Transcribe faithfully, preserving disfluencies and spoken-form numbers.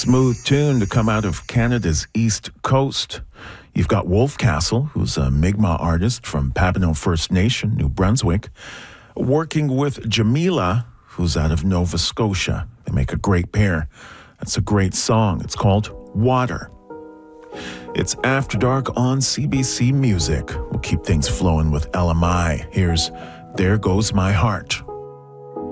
Smooth tune to come out of Canada's East Coast. You've got Wolfcastle, who's a Mi'kmaq artist from Papineau First Nation, New Brunswick, working with Jamila, who's out of Nova Scotia. They make a great pair. That's a great song. It's called Water. It's After Dark on C B C Music. We'll keep things flowing with L M I. Here's There Goes My Heart.